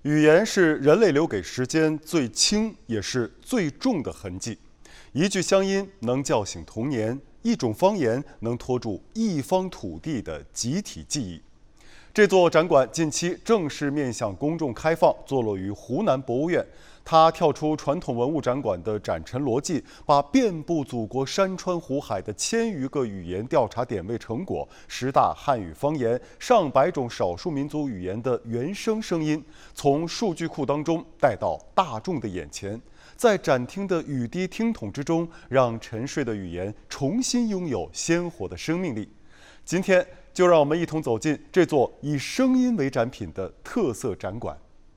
语言是人类留给时间最轻也是最重的痕迹。一句乡音能叫醒童年，一种方言能拖住一方土地的集体记忆。这座展馆近期正式面向公众开放，坐落于湖南博物院。它跳出传统文物展馆的展陈逻辑，把遍布祖国山川湖海的1000余个语言调查点位成果、10大汉语方言、上百种少数民族语言的原声声音，从数据库当中带到大众的眼前，在展厅的雨滴听筒之中，让沉睡的语言重新拥有鲜活的生命力。今天就让我们一同走进这座以声音为展品的特色展馆。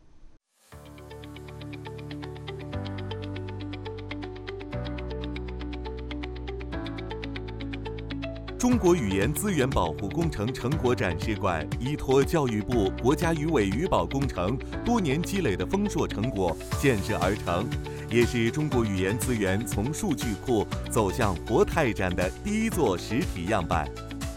中国语言资源保护工程成果展示馆依托教育部国家语委语保工程多年积累的丰硕成果建设而成，也是中国语言资源从数据库走向活态展的第一座实体样板。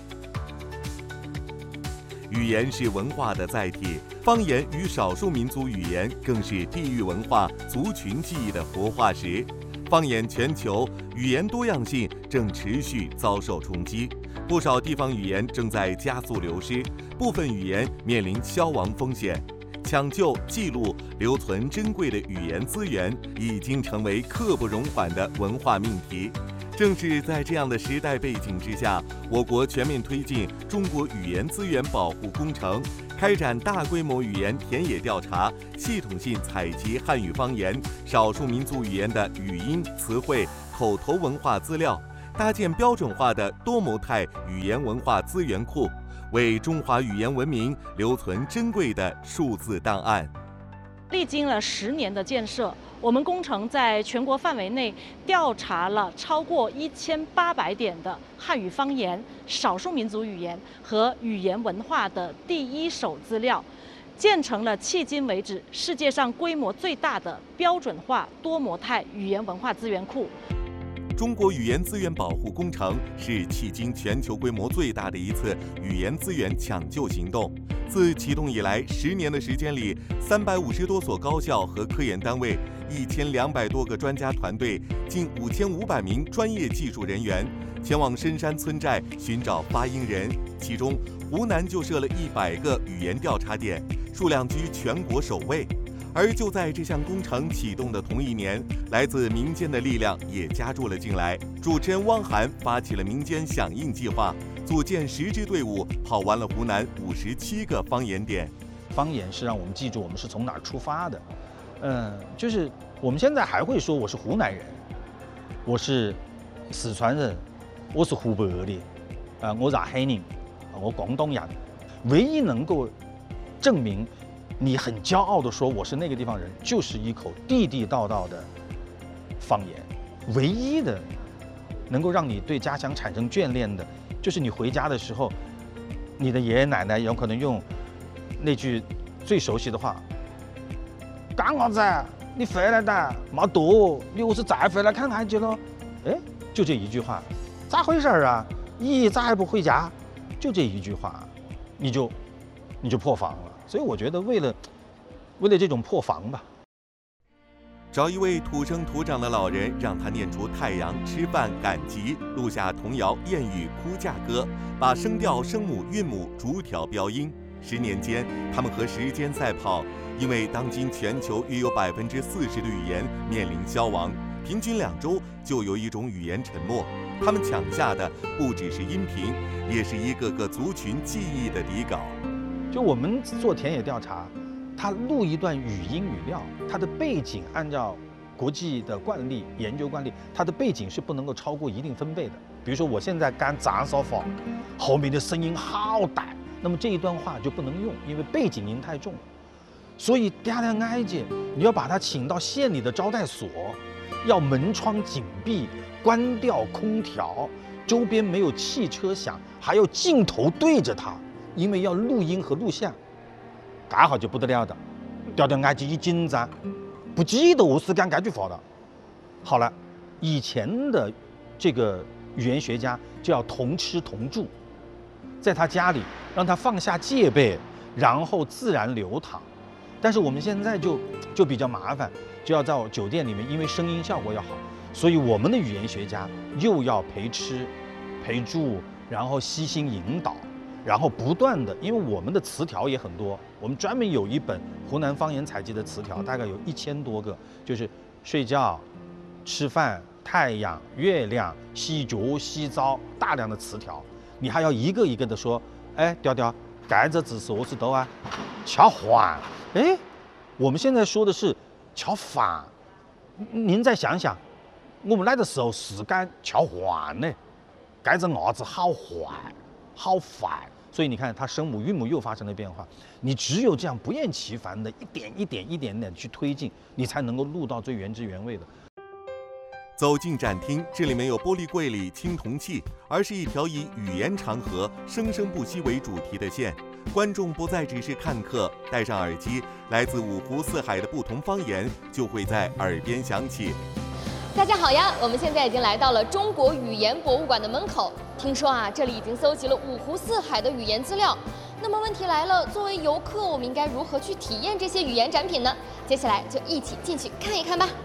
语言是文化的载体，方言与少数民族语言更是地域文化、族群记忆的活化石。放眼全球，语言多样性正持续遭受冲击，不少地方语言正在加速流失，部分语言面临消亡风险。抢救、记录、留存珍贵的语言资源，已经成为刻不容缓的文化命题。正是在这样的时代背景之下，我国全面推进中国语言资源保护工程，开展大规模语言田野调查，系统性采集汉语方言、少数民族语言的语音、词汇、口头文化资料，搭建标准化的多模态语言文化资源库，为中华语言文明留存珍贵的数字档案。 历经了10年的建设，我们工程在全国范围内调查了超过1800点的汉语方言、少数民族语言和语言文化的第一手资料，建成了迄今为止世界上规模最大的标准化多模态语言文化资源库。 中国语言资源保护工程是迄今全球规模最大的一次语言资源抢救行动。自启动以来10年的时间里，350多所高校和科研单位，1200多个专家团队，近5500名专业技术人员，前往深山村寨寻找发音人。其中，湖南就设了100个语言调查点，数量居全国首位。而就在这项工程启动的同一年，来自民间的力量也加入了进来。主持人汪涵发起了民间响应计划，组建10支队伍，跑完了湖南57个方言点。 方言是让我们记住我们是从哪儿出发的。就是我们现在还会说我是湖南人，我是四川人，我是湖北的，我上海人，我广东人。唯一能够证明你很骄傲地说我是那个地方人，就是一口地地道道的方言。唯一的能够让你对家乡产生眷恋的，就是你回家的时候，你的爷爷奶奶有可能用那句最熟悉的话：“干啥子？你回来的没多，你我是再回来看看去了。”哎，就这一句话，咋回事啊？咦，咋还不回家？就这一句话，你就破防了。所以我觉得为了这种破防吧， 找一位土生土长的老人，让他念出太阳、吃饭、赶集，录下童谣、谚语、哭嫁歌，把声调、声母、韵母逐条标音。10年间，他们和时间赛跑，因为当今全球约有40%的语言面临消亡，平均2周就有一种语言沉没。他们抢下的不只是音频，也是一个个族群记忆的底稿。 就我们做田野调查，他录一段语音语料，它的背景按照国际的惯例、研究惯例，它的背景是不能够超过一定分贝的。比如说我现在干杂烧法，后面的声音好大，那么这一段话就不能用，因为背景音太重了。所以嗲嗲挨姐，你要把他请到县里的招待所，要门窗紧闭，关掉空调，周边没有汽车响，还要镜头对着他。因为要录音和录像，刚好就不得了的。调调挨姐一紧张，不记得我是讲这句话了。好了，以前的这个语言学家就要同吃同住，在他家里让他放下戒备，然后自然流淌。 但是我们现在就比较麻烦，就要在酒店里面，因为声音效果要好，所以我们的语言学家又要陪吃、陪住，然后悉心引导，然后不断的，因为我们的词条也很多，我们专门有一本湖南方言采集的词条，大概有1000多个，就是睡觉、吃饭、太阳、月亮、洗脚、洗澡，大量的词条，你还要一个一个的说，哎，调调，盖着字是我是都啊，敲环，哎，我们现在说的是敲饭，您再想想，我们来的时候是敢敲环呢，盖着鏊子好坏，好烦。所以你看，它声母韵母又发生了变化。你只有这样不厌其烦的一点去推进，你才能够录到最原汁原味的。 走进展厅，这里没有玻璃柜里青铜器，而是一条以语言长河、生生不息为主题的线。观众不再只是看客，戴上耳机，来自五湖四海的不同方言就会在耳边响起。 大家好呀，我们现在已经来到了中国语言博物馆的门口。听说啊，这里已经搜集了五湖四海的语言资料。那么问题来了，作为游客，我们应该如何去体验这些语言展品呢？接下来就一起进去看一看吧。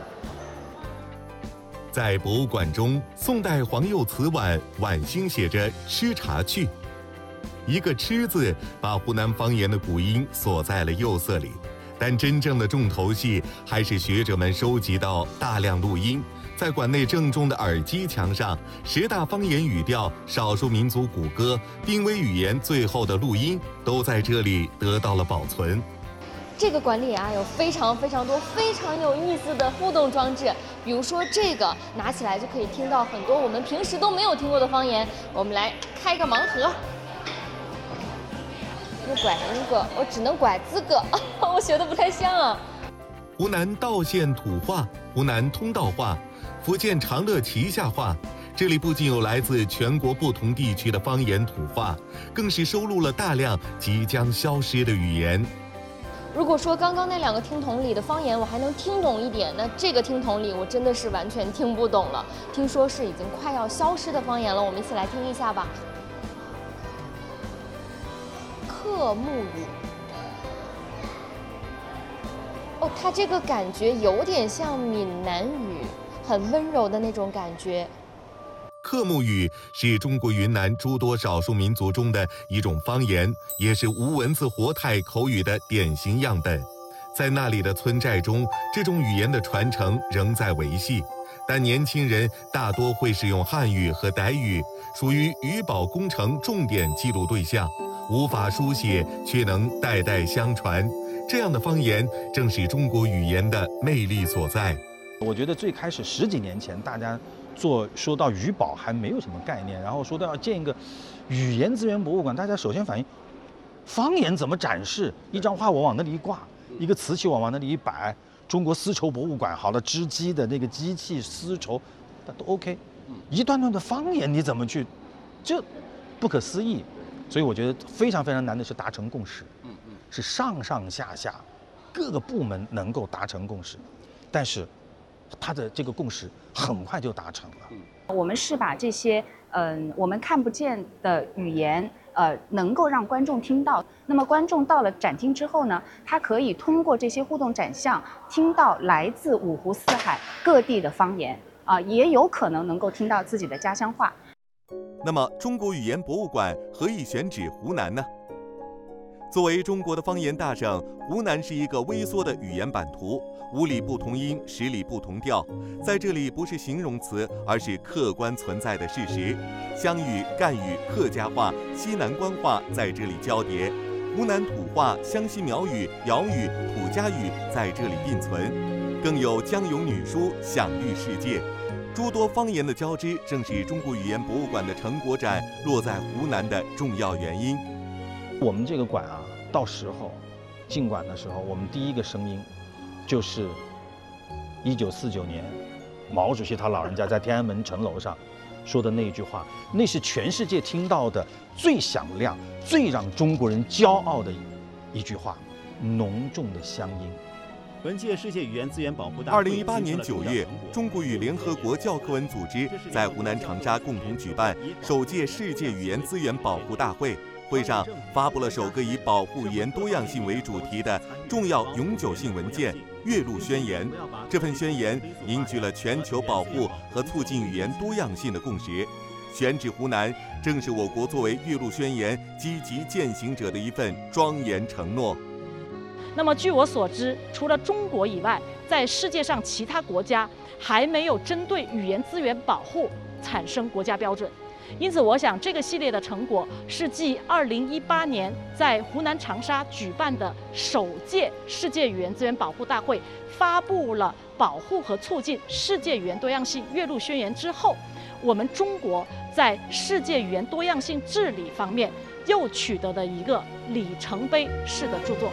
在博物馆中，宋代黄釉瓷碗碗心写着“吃茶去”，一个“吃”字把湖南方言的古音锁在了釉色里。但真正的重头戏还是学者们收集到大量录音，在馆内正中的耳机墙上，10大方言语调、少数民族古歌、濒危语言最后的录音都在这里得到了保存。 这个馆里啊，有非常多非常有意思的互动装置，比如说这个拿起来就可以听到很多我们平时都没有听过的方言。我们来开个盲盒。我拐那个，我只能拐这个，我学的不太像啊。 湖南道县土话、湖南通道话、福建长乐旗下话，这里不仅有来自全国不同地区的方言土话，更是收录了大量即将消失的语言。 如果说刚刚那2个听筒里的方言我还能听懂一点，那这个听筒里我真的是完全听不懂了。听说是已经快要消失的方言了，我们一起来听一下吧。克木语，哦，它这个感觉有点像闽南语，很温柔的那种感觉。 克木语是中国云南诸多少数民族中的一种方言，也是无文字活态口语的典型样本。在那里的村寨中，这种语言的传承仍在维系，但年轻人大多会使用汉语和傣语，属于语保工程重点记录对象，无法书写却能代代相传。这样的方言正是中国语言的魅力所在。 我觉得最开始10几年前，大家说到语保还没有什么概念，然后说到要建一个语言资源博物馆，大家首先反应方言怎么展示？一张画我往那里一挂，一个瓷器我往那里一摆，中国丝绸博物馆好了，织机的那个机器丝绸，那都 OK。一段段的方言你怎么去？这不可思议。所以我觉得非常难的是达成共识，是上下各个部门能够达成共识，但是它的这个共识很快就达成了。 我们是把这些我们看不见的语言能够让观众听到。那么观众到了展厅之后呢，他可以通过这些互动展项听到来自五湖四海各地的方言也有可能能够听到自己的家乡话。 那么，中国语言博物馆何以选址湖南呢？作为中国的方言大省，湖南是一个微缩的语言版图，5里不同音，10里不同调。在这里，不是形容词，而是客观存在的事实。湘语、赣语、客家话、西南官话在这里交叠，湖南土话、湘西苗语、瑶语、土家语在这里并存，更有江永女书享誉世界。诸多方言的交织，正是中国语言博物馆的成果展落在湖南的重要原因。 我们这个馆啊，到时候进馆的时候，我们第一个声音就是1949年毛主席他老人家在天安门城楼上说的那一句话，那是全世界听到的最响亮、最让中国人骄傲的一句话，浓重的乡音。 本届世界语言资源保护大会 2018年9月，中国与联合国教科文组织在湖南长沙共同举办首届世界语言资源保护大会。会会上发布了首个以保护语言多样性为主题的重要永久性文件《岳麓宣言》。这份宣言凝聚了全球保护和促进语言多样性的共识。选址湖南，正是我国作为岳麓宣言积极践行者的一份庄严承诺。 那么，据我所知，除了中国以外，在世界上其他国家还没有针对语言资源保护产生国家标准。因此，我想这个系列的成果是继2018年在湖南长沙举办的首届世界语言资源保护大会发布了保护和促进世界语言多样性岳麓宣言之后，我们中国在世界语言多样性治理方面又取得的一个里程碑式的著作。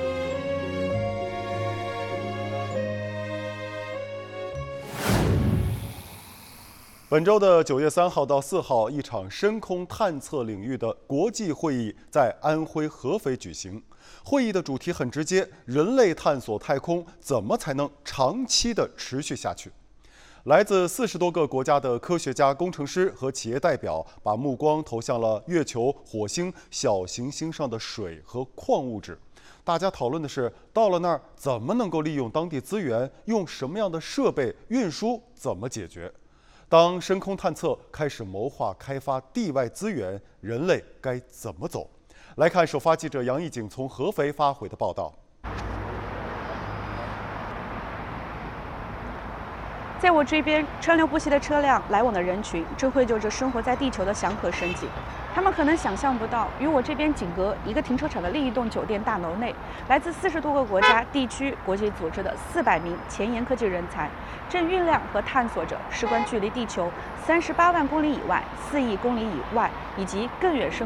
本周的9月3号到4号，一场深空探测领域的国际会议在安徽合肥举行。会议的主题很直接：人类探索太空怎么才能长期的持续下去？来自40多个国家的科学家、工程师和企业代表，把目光投向了月球、火星、小行星上的水和矿物质。大家讨论的是，到了那儿怎么能够利用当地资源，用什么样的设备，运输怎么解决？当深空探测开始谋划开发地外资源，人类该怎么走？来看首发记者杨艺景从合肥发回的报道。 在我这边，川流不息的车辆、来往的人群，正绘就着生活在地球的祥和生景。他们可能想象不到，与我这边紧隔一个停车场的另一栋酒店大楼内，来自40多个国家、地区、国际组织的400名前沿科技人才，正酝酿和探索着事关距离地球38万公里以外、4亿公里以外以及更远深